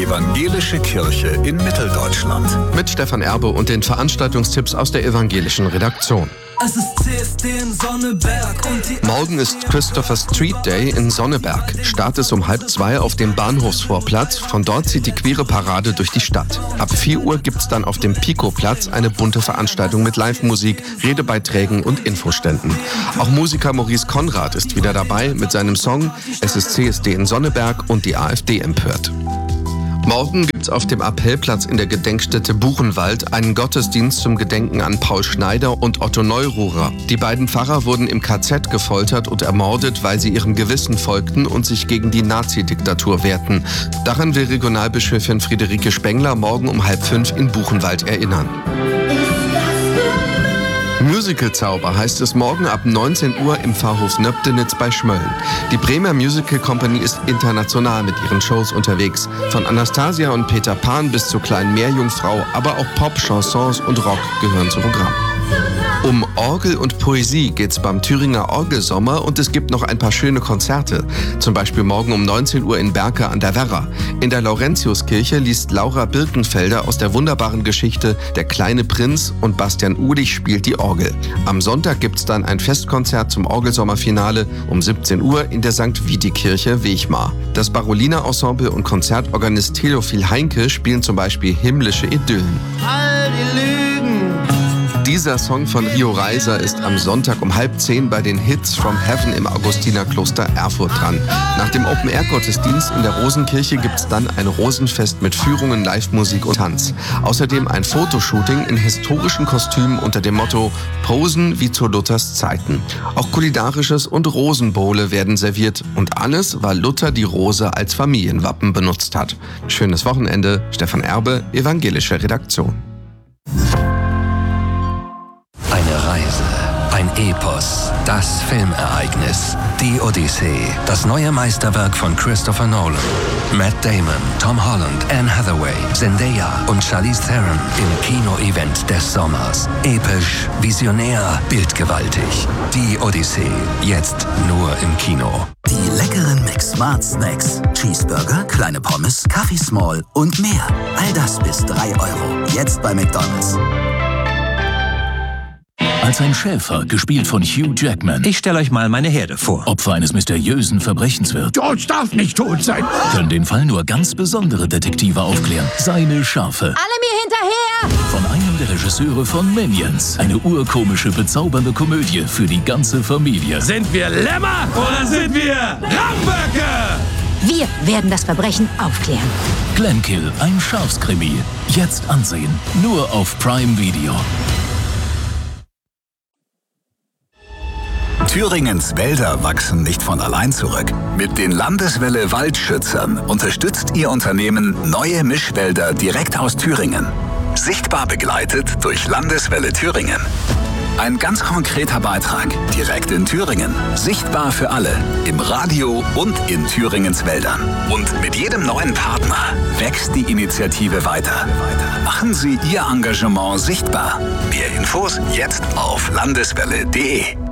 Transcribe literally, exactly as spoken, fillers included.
Evangelische Kirche in Mitteldeutschland. Mit Stefan Erbe und den Veranstaltungstipps aus der evangelischen Redaktion. Es ist C S D in Sonneberg und die Morgen ist Christopher Street Day in Sonneberg. Start ist um halb zwei auf dem Bahnhofsvorplatz. Von dort zieht die queere Parade durch die Stadt. Ab vier Uhr gibt's dann auf dem Pico-Platz eine bunte Veranstaltung mit Live-Musik, Redebeiträgen und Infoständen. Auch Musiker Maurice Konrad ist wieder dabei mit seinem Song Es ist C S D in Sonneberg und die AfD empört. Morgen gibt's auf dem Appellplatz in der Gedenkstätte Buchenwald einen Gottesdienst zum Gedenken an Paul Schneider und Otto Neururer. Die beiden Pfarrer wurden im K Z gefoltert und ermordet, weil sie ihrem Gewissen folgten und sich gegen die Nazi-Diktatur wehrten. Daran will Regionalbischöfin Friederike Spengler morgen um halb fünf in Buchenwald erinnern. Musical-Zauber heißt es morgen ab neunzehn Uhr im Pfarrhof Nöbdenitz bei Schmölln. Die Bremer Musical Company ist international mit ihren Shows unterwegs. Von Anastasia und Peter Pan bis zur kleinen Meerjungfrau, aber auch Pop, Chansons und Rock gehören zum Programm. Um Orgel und Poesie geht's beim Thüringer Orgelsommer und es gibt noch ein paar schöne Konzerte. Zum Beispiel morgen um neunzehn Uhr in Berke an der Werra. In der Laurentiuskirche liest Laura Birkenfelder aus der wunderbaren Geschichte Der kleine Prinz und Bastian Uhlich spielt die Orgel. Am Sonntag gibt's dann ein Festkonzert zum Orgelsommerfinale um siebzehn Uhr in der Sankt Viti-Kirche Wechmar. Das Baroliner Ensemble und Konzertorganist Theophil Heinke spielen zum Beispiel himmlische Idyllen. All die Lügen. Dieser Song von Rio Reiser ist am Sonntag um halb zehn bei den Hits from Heaven im Augustinerkloster Erfurt dran. Nach dem Open-Air-Gottesdienst in der Rosenkirche gibt's dann ein Rosenfest mit Führungen, Live-Musik und Tanz. Außerdem ein Fotoshooting in historischen Kostümen unter dem Motto Posen wie zu Luthers Zeiten. Auch kulinarisches und Rosenbowle werden serviert und alles, weil Luther die Rose als Familienwappen benutzt hat. Schönes Wochenende, Stefan Erbe, evangelische Redaktion. Eine Reise, ein Epos, das Filmereignis, die Odyssee, das neue Meisterwerk von Christopher Nolan. Matt Damon, Tom Holland, Anne Hathaway, Zendaya und Charlize Theron im Kino-Event des Sommers. Episch, visionär, bildgewaltig. Die Odyssee, jetzt nur im Kino. Die leckeren McSmart Snacks. Cheeseburger, kleine Pommes, Kaffee Small und mehr. All das bis drei Euro. Jetzt bei McDonald's. Als ein Schäfer, gespielt von Hugh Jackman, Ich stelle euch mal meine Herde vor. Opfer eines mysteriösen Verbrechens wird, George darf nicht tot sein. können den Fall nur ganz besondere Detektive aufklären. Seine Schafe. Alle mir hinterher! Von einem der Regisseure von Minions. Eine urkomische, bezaubernde Komödie für die ganze Familie. Sind wir Lämmer oder sind wir Ramböcke? Wir werden das Verbrechen aufklären. Glenkill, ein Schafskrimi. Jetzt ansehen. Nur auf Prime Video. Thüringens Wälder wachsen nicht von allein zurück. Mit den Landeswelle Waldschützern unterstützt Ihr Unternehmen neue Mischwälder direkt aus Thüringen. Sichtbar begleitet durch Landeswelle Thüringen. Ein ganz konkreter Beitrag direkt in Thüringen. Sichtbar für alle. Im Radio und in Thüringens Wäldern. Und mit jedem neuen Partner wächst die Initiative weiter. Machen Sie Ihr Engagement sichtbar. Mehr Infos jetzt auf landeswelle punkt de.